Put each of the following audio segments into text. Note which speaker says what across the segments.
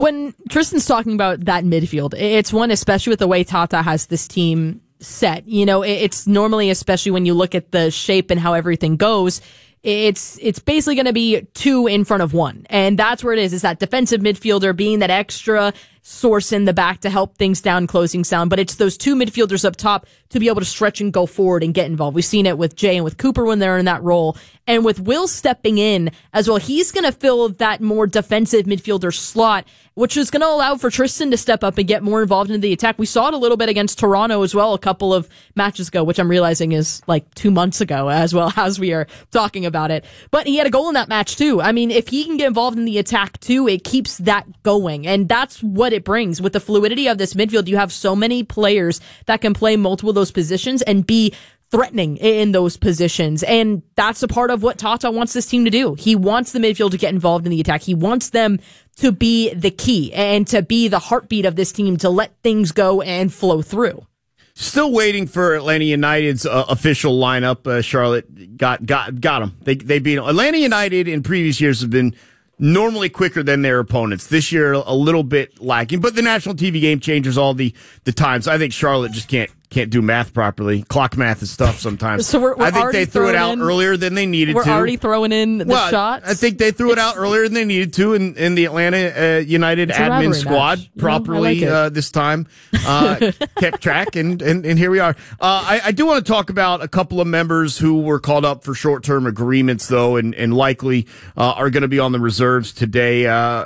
Speaker 1: When Tristan's talking about that midfield, it's one, especially with the way Tata has this team set. It's normally, especially when you look at the shape and how everything goes, it's basically going to be two in front of one. And that's where it is that defensive midfielder being that extra source in the back to help things down closing sound. But it's those two midfielders up top to be able to stretch and go forward and get involved. We've seen it with Jay and with Cooper when they're in that role. And with Will stepping in as well, he's going to fill that more defensive midfielder slot, which is going to allow for Tristan to step up and get more involved in the attack. We saw it a little bit against Toronto as well a couple of matches ago, which I'm realizing is like 2 months ago as well as we are talking about it. But he had a goal in that match too. I mean, if he can get involved in the attack too, it keeps that going. And that's what it brings. With the fluidity of this midfield, you have so many players that can play multiple of those positions and be threatening in those positions. And that's a part of what Tata wants this team to do. He wants the midfield to get involved in the attack. He wants them to be the key and to be the heartbeat of this team, to let things go and flow through.
Speaker 2: Still waiting for Atlanta United's official lineup. Charlotte got them. They beat them. Atlanta United in previous years have been normally quicker than their opponents. This year, a little bit lacking, but the national TV game changes all the time. So I think Charlotte just can't do math properly. Clock math is tough sometimes.
Speaker 1: So
Speaker 2: I think they threw it out earlier than they needed to.
Speaker 1: We're already throwing in the shots.
Speaker 2: I think they threw it out earlier than they needed to, and the Atlanta United admin squad properly this time kept track, and here we are. I do want to talk about a couple of members who were called up for short-term agreements, though, and likely are going to be on the reserves today.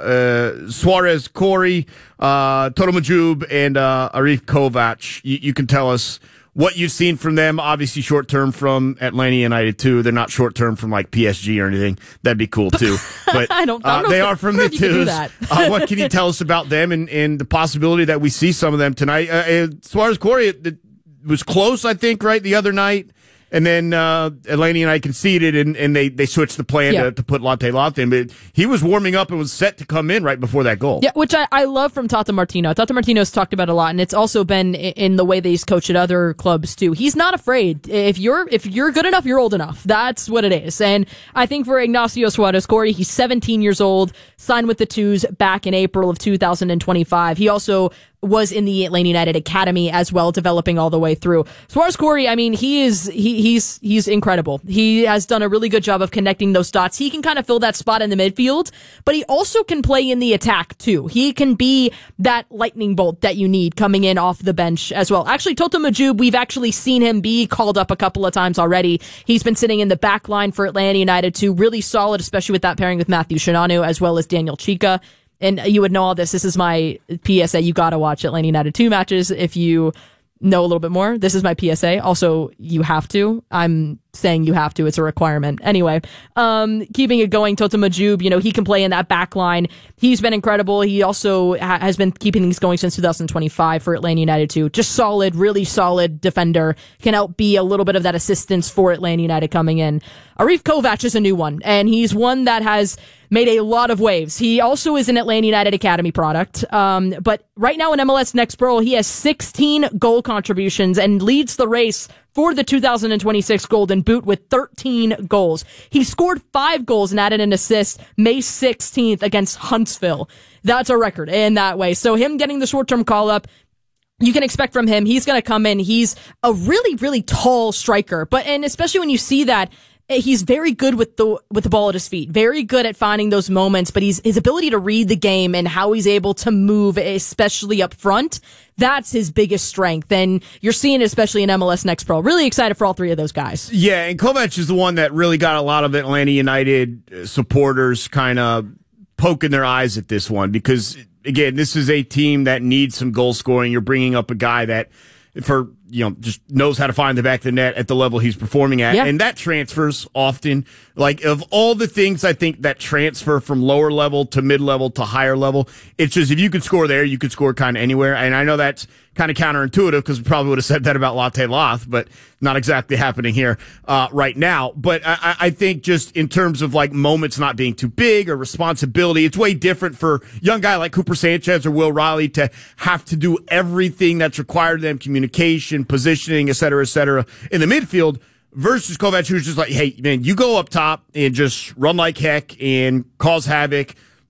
Speaker 2: Suarez Corey, Toto Majub, and Arif Kovac. You can tell us what you've seen from them. Obviously short-term from Atlanta United, too. They're not short-term from, like, PSG or anything. That'd be cool, too. But
Speaker 1: I don't
Speaker 2: they are from the twos. What can you tell us about them and the possibility that we see some of them tonight? Suarez Corey, it was close, I think, right, the other night. And then Atlanta United conceded, and they switched the plan to put Latte in. But he was warming up and was set to come in right before that goal.
Speaker 1: Yeah, which I love from Tata Martino. Tata Martino's talked about a lot, and it's also been in the way that he's coached at other clubs too. He's not afraid. If you're good enough, you're old enough. That's what it is. And I think for Ignacio Suarez Corey, he's 17 years old, signed with the Twos back in April of 2025. He also was in the Atlanta United Academy as well, developing all the way through. Suarez Corey, I mean, he's incredible. He has done a really good job of connecting those dots. He can kind of fill that spot in the midfield, but he also can play in the attack too. He can be that lightning bolt that you need coming in off the bench as well. Actually, Toto Majub, we've actually seen him be called up a couple of times already. He's been sitting in the back line for Atlanta United too. Really solid, especially with that pairing with Matthew Shinanu as well as Daniel Chica. And you would know all this. This is my PSA. You got to watch Atlanta United 2 matches if you know a little bit more. This is my PSA. Also, you have to. I'm saying you have to. It's a requirement. Anyway, keeping it going, Toto Majub, he can play in that back line. He's been incredible. He also has been keeping things going since 2025 for Atlanta United too. Just solid, really solid defender. Can help be a little bit of that assistance for Atlanta United coming in. Arif Kovac is a new one, and he's one that has made a lot of waves. He also is an Atlanta United Academy product. But right now in MLS Next Pro, he has 16 goal contributions and leads the race for the 2026 Golden Boot with 13 goals. He scored 5 goals and added an assist May 16th against Huntsville. That's a record in that way. So him getting the short-term call-up, you can expect from him. He's going to come in. He's a really, really tall striker. And especially when you see that, he's very good with the ball at his feet, very good at finding those moments, but his ability to read the game and how he's able to move, especially up front, that's his biggest strength. And you're seeing it especially in MLS Next Pro. Really excited for all three of those guys.
Speaker 2: Yeah, and Kovac is the one that really got a lot of Atlanta United supporters kind of poking their eyes at this one because, again, this is a team that needs some goal scoring. You're bringing up a guy that just knows how to find the back of the net at the level he's performing at. Yeah. And that transfers often. Like, of all the things I think that transfer from lower level to mid-level to higher level, it's just if you could score there, you could score kind of anywhere. And I know that's kind of counterintuitive because we probably would have said that about Latte Loth, but not exactly happening here right now. But I think just in terms of like moments not being too big or responsibility, it's way different for a young guy like Cooper Sanchez or Will Riley to have to do everything that's required of them, communication, positioning, et cetera, in the midfield versus Kovac, who's just like, hey, man, you go up top and just run like heck and cause havoc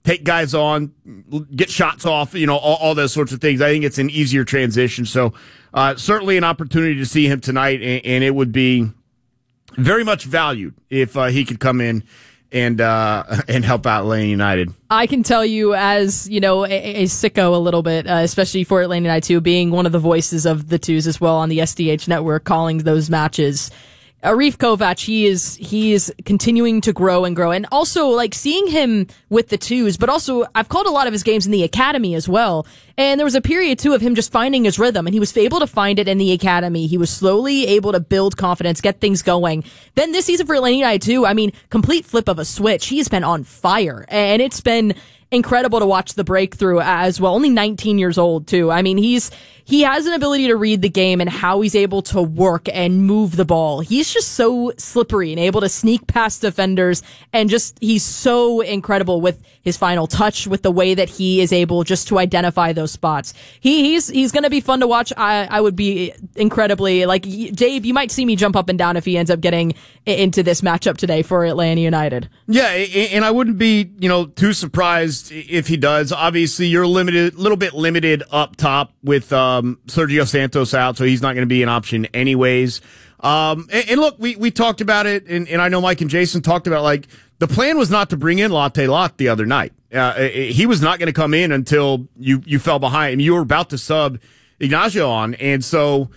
Speaker 2: take guys on, get shots off, all those sorts of things. I think it's an easier transition. So certainly an opportunity to see him tonight, and it would be very much valued if he could come in and help out Atlanta United.
Speaker 1: I can tell you, as a sicko a little bit, especially for Atlanta United too, being one of the voices of the twos as well on the SDH network, calling those matches. Arif Kovac, he is continuing to grow and grow, and also like seeing him with the twos, but also I've called a lot of his games in the academy as well. And there was a period too of him just finding his rhythm, and he was able to find it in the academy. He was slowly able to build confidence, get things going. Then this season for Atlanta United too, I mean, complete flip of a switch. He has been on fire, and it's been incredible to watch the breakthrough as well. Only 19 years old too. I mean, he has an ability to read the game and how he's able to work and move the ball. He's just so slippery and able to sneak past defenders, and just he's so incredible with his final touch, with the way that he is able just to identify those spots. He's going to be fun to watch. I would be incredibly, like, Dave, you might see me jump up and down if he ends up getting into this matchup today for Atlanta United.
Speaker 2: Yeah, and I wouldn't be, too surprised if he does. Obviously, you're little bit limited up top with Sergio Santos out, so he's not going to be an option anyways. And look, we talked about it, and I know Mike and Jason talked about, like, the plan was not to bring in Latte Lot the other night. He was not going to come in until you fell behind. You were about to sub Ignacio on, and so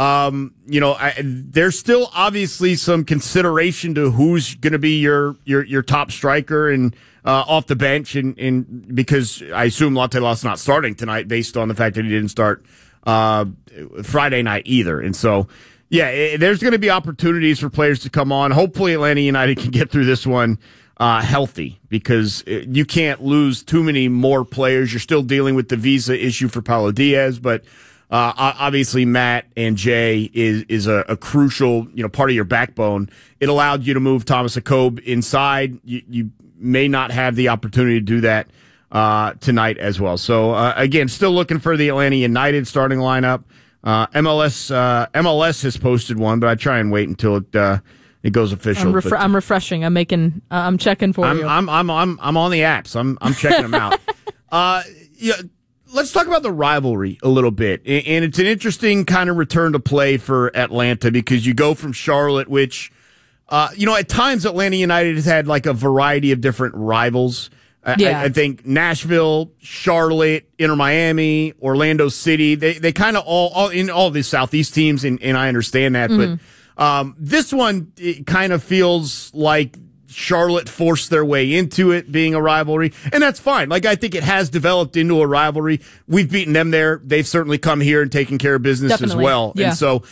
Speaker 2: there's still obviously some consideration to who's going to be your top striker and off the bench, and because I assume Latte Lot's not starting tonight based on the fact that he didn't start Friday night either, and so. Yeah, there's going to be opportunities for players to come on. Hopefully Atlanta United can get through this one healthy, because you can't lose too many more players. You're still dealing with the visa issue for Paulo Diaz, but obviously Matt and Jay is a crucial part of your backbone. It allowed you to move Thomas Akob inside. You may not have the opportunity to do that tonight as well. So again, still looking for the Atlanta United starting lineup. MLS has posted one, but I try and wait until it goes official.
Speaker 1: I'm refreshing. I'm checking for you.
Speaker 2: I'm on the apps. I'm checking them out. Let's talk about the rivalry a little bit, and it's an interesting kind of return to play for Atlanta, because you go from Charlotte, which at times Atlanta United has had like a variety of different rivals.
Speaker 1: Yeah.
Speaker 2: I think Nashville, Charlotte, Inter Miami, Orlando City, they kind of all in all these Southeast teams, and I understand that. Mm-hmm. But this one, it kind of feels like Charlotte forced their way into it being a rivalry, and that's fine. Like, I think it has developed into a rivalry. We've beaten them there. They've certainly come here and taken care of business Definitely. As well.
Speaker 1: Yeah.
Speaker 2: And so,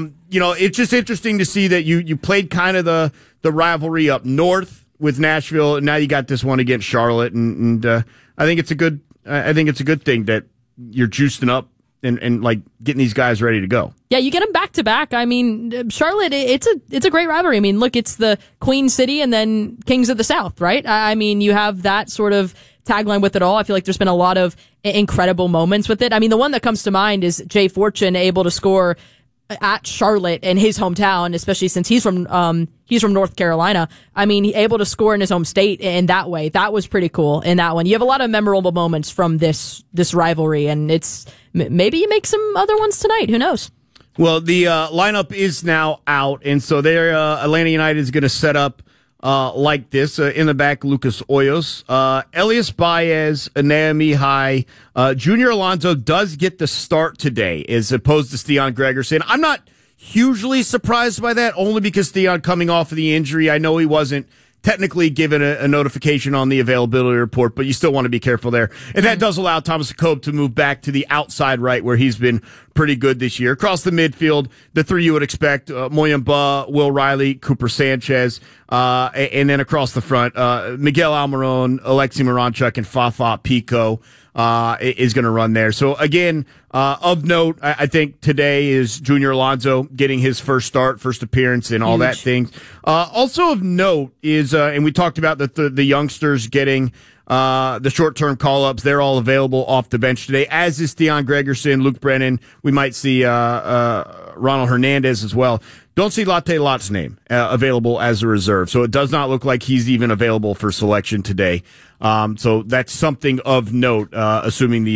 Speaker 2: it's just interesting to see that you played kind of the rivalry up north with Nashville, and now you got this one against Charlotte, and I think it's a good thing that you're juicing up and like getting these guys ready to go.
Speaker 1: Yeah, you get them back to back. I mean, Charlotte, it's a great rivalry. I mean, look, it's the Queen City and then Kings of the South, right? I mean, you have that sort of tagline with it all. I feel like there's been a lot of incredible moments with it. I mean, the one that comes to mind is Jay Fortune able to score at Charlotte in his hometown, especially since he's from North Carolina. I mean, he able to score in his home state in that way. That was pretty cool in that one. You have a lot of memorable moments from this rivalry, and it's maybe you make some other ones tonight. Who knows?
Speaker 2: Well, the lineup is now out, and so Atlanta United is going to set up like this. In the back, Lucas Hoyos, Elias Baez, Anea Mihai, Junior Alonso does get the start today as opposed to Stian Gregerson. I'm not hugely surprised by that, only because Stian coming off of the injury. I know he wasn't technically given a notification on the availability report, but you still want to be careful there. And that does allow Thomas Akob to move back to the outside right, where he's been pretty good this year. Across the midfield, the three you would expect, Moyamba, Will Riley, Cooper Sanchez, and then across the front, Miguel Almiron, Alexi Moranchuk, and Fafa Pico is going to run there. So again, of note, I think today is Junior Alonso getting his first appearance, and all
Speaker 1: Huge.
Speaker 2: that thing. Also of note is, and we talked about the youngsters getting the short-term call-ups. They're all available off the bench today, as is Stian Gregerson, Luke Brennan. We might see Ronald Hernandez as well. Don't see Latte Lot's name available as a reserve, so it does not look like he's even available for selection today So that's something of note, assuming the